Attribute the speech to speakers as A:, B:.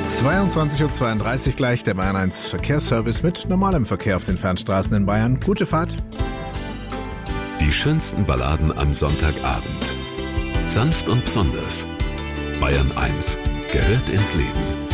A: 22:32 Uhr gleich, der Bayern 1 Verkehrsservice mit normalem Verkehr auf den Fernstraßen in Bayern. Gute Fahrt.
B: Die schönsten Balladen am Sonntagabend. Sanft und besonders. Bayern 1 gehört ins Leben.